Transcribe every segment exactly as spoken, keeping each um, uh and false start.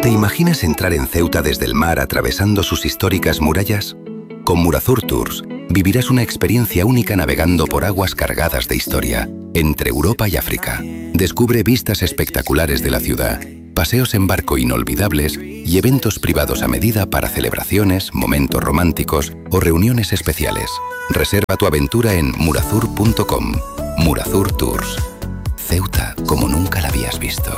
¿Te imaginas entrar en Ceuta desde el mar atravesando sus históricas murallas? Con Murazur Tours vivirás una experiencia única navegando por aguas cargadas de historia, entre Europa y África. Descubre vistas espectaculares de la ciudad, paseos en barco inolvidables y eventos privados a medida para celebraciones, momentos románticos o reuniones especiales. Reserva tu aventura en murazur punto com. Murazur Tours. Ceuta como nunca la habías visto.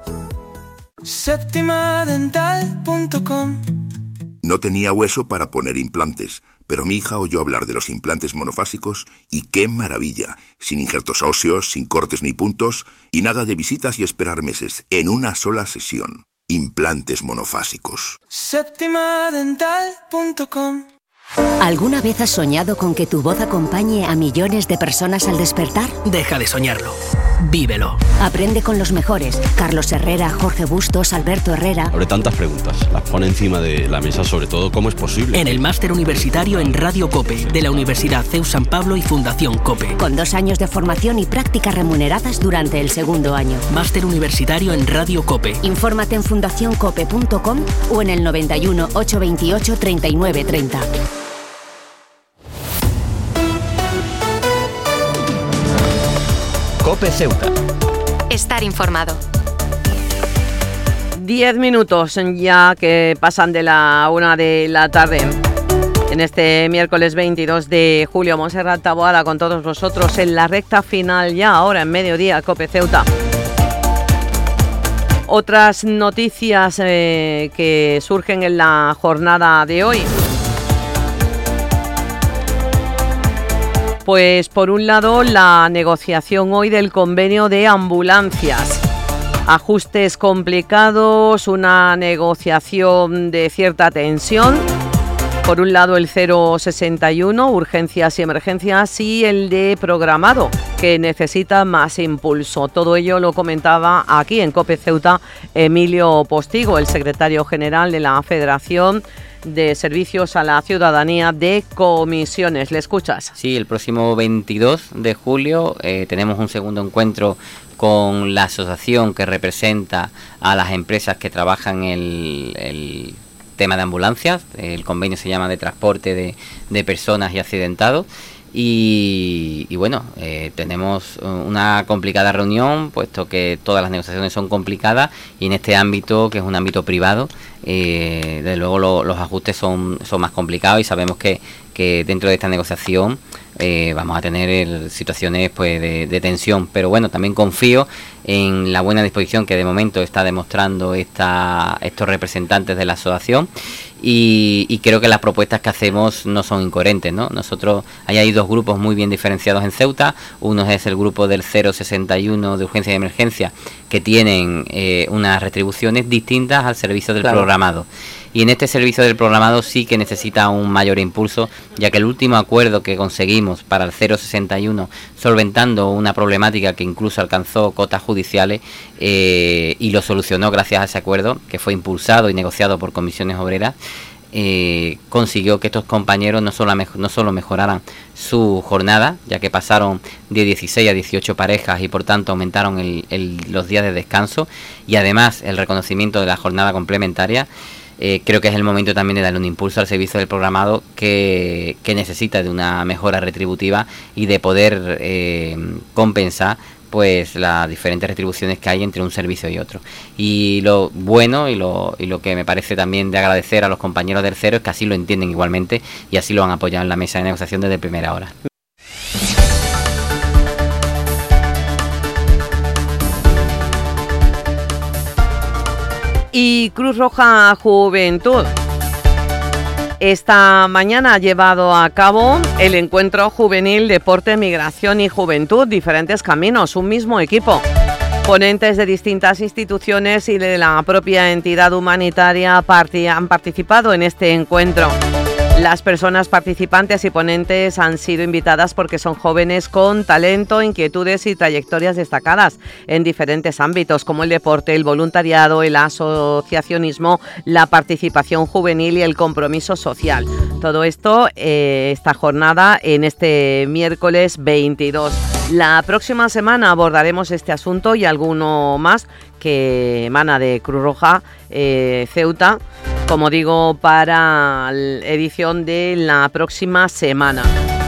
Séptima dental punto com. No tenía hueso para poner implantes, pero mi hija oyó hablar de los implantes monofásicos y ¡qué maravilla! Sin injertos óseos, sin cortes ni puntos y nada de visitas y esperar meses, en una sola sesión. Implantes monofásicos. Séptima dental punto com. ¿Alguna vez has soñado con que tu voz acompañe a millones de personas al despertar? Deja de soñarlo. Vívelo. Aprende con los mejores. Carlos Herrera, Jorge Bustos, Alberto Herrera. Abre tantas preguntas, las pone encima de la mesa, sobre todo cómo es posible. En el máster universitario en Radio COPE, de la Universidad C E U San Pablo y Fundación COPE. Con dos años de formación y prácticas remuneradas durante el segundo año. Máster universitario en Radio COPE. Infórmate en fundación cope punto com o en el noventa y uno, ochocientos veintiocho, treinta y nueve treinta. COPE Ceuta. Estar informado. Diez minutos ya que pasan de la una de la tarde. En este miércoles veintidós de julio, Montserrat Taboada con todos vosotros en la recta final ya ahora en mediodía, COPE Ceuta. Otras noticias eh, que surgen en la jornada de hoy. Pues por un lado la negociación hoy del convenio de ambulancias. Ajustes complicados, una negociación de cierta tensión. Por un lado el cero sesenta y uno, urgencias y emergencias, y el de programado, que necesita más impulso. Todo ello lo comentaba aquí en COPE Ceuta Emilio Postigo, el secretario general de la Federación de Servicios a la Ciudadanía de Comisiones. ¿Le escuchas? Sí, el próximo veintidós de julio eh, tenemos un segundo encuentro con la asociación que representa a las empresas que trabajan el, el tema de ambulancias. El convenio se llama de transporte de, de personas y accidentados. Y, y bueno, eh, tenemos una complicada reunión, puesto que todas las negociaciones son complicadas y en este ámbito, que es un ámbito privado, eh, desde luego lo, los ajustes son, son más complicados y sabemos que, que dentro de esta negociación eh, vamos a tener el, situaciones pues de, de tensión, pero bueno, también confío en la buena disposición que de momento está demostrando esta, estos representantes de la asociación. Y, y creo que las propuestas que hacemos no son incoherentes, ¿no? Nosotros, hay ahí dos grupos muy bien diferenciados en Ceuta. Uno es el grupo del cero sesenta y uno de urgencia y emergencia, que tienen eh, unas retribuciones distintas al servicio del claro. programado. Y en este servicio del programado sí que necesita un mayor impulso, ya que el último acuerdo que conseguimos para el cero sesenta y uno, solventando una problemática que incluso alcanzó cotas judiciales, eh, y lo solucionó gracias a ese acuerdo, que fue impulsado y negociado por comisiones obreras, eh, consiguió que estos compañeros no solo, no solo mejoraran su jornada, ya que pasaron de dieciséis a dieciocho parejas y por tanto aumentaron el, el, los días de descanso, y además el reconocimiento de la jornada complementaria. Eh, creo que es el momento también de darle un impulso al servicio del programado que, que necesita de una mejora retributiva y de poder eh, compensar pues las diferentes retribuciones que hay entre un servicio y otro. Y lo bueno y lo, y lo que me parece también de agradecer a los compañeros del cero es que así lo entienden igualmente y así lo han apoyado en la mesa de negociación desde primera hora. Y Cruz Roja Juventud. Esta mañana ha llevado a cabo el encuentro juvenil Deporte, Migración y Juventud, diferentes caminos, un mismo equipo. Ponentes de distintas instituciones y de la propia entidad humanitaria han participado en este encuentro. Las personas participantes y ponentes han sido invitadas porque son jóvenes con talento, inquietudes y trayectorias destacadas en diferentes ámbitos como el deporte, el voluntariado, el asociacionismo, la participación juvenil y el compromiso social. Todo esto, eh, esta jornada en este miércoles veintidós. La próxima semana abordaremos este asunto y alguno más que emana de Cruz Roja eh, Ceuta, como digo, para la edición de la próxima semana.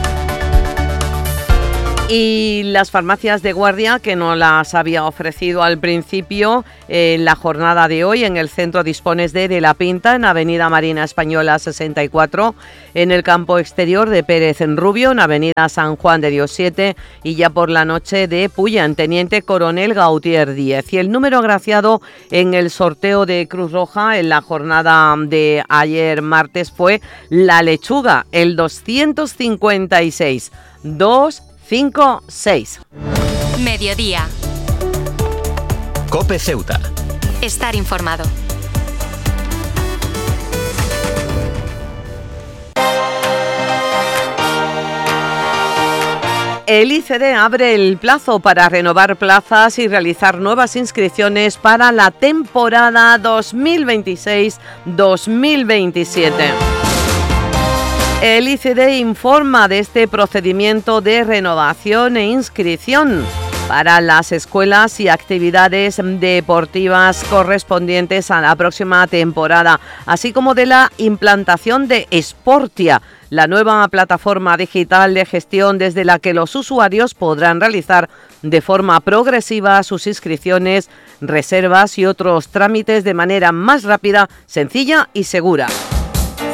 Y las farmacias de guardia, que no las había ofrecido al principio, en la jornada de hoy en el centro dispones de De la Pinta, en Avenida Marina Española sesenta y cuatro, en el campo exterior de Pérez en Rubio, en Avenida San Juan de Dios siete, y ya por la noche de Puya, en Teniente Coronel Gautier diez. Y el número agraciado en el sorteo de Cruz Roja en la jornada de ayer martes fue la lechuga, el doscientos cincuenta y seis. dos cinco seis. Mediodía. COPE Ceuta. Estar informado. El I C D abre el plazo para renovar plazas y realizar nuevas inscripciones para la temporada dos mil veintiséis dos mil veintisiete. El I C D informa de este procedimiento de renovación e inscripción para las escuelas y actividades deportivas correspondientes a la próxima temporada, así como de la implantación de Sportia, la nueva plataforma digital de gestión desde la que los usuarios podrán realizar de forma progresiva sus inscripciones, reservas y otros trámites de manera más rápida, sencilla y segura.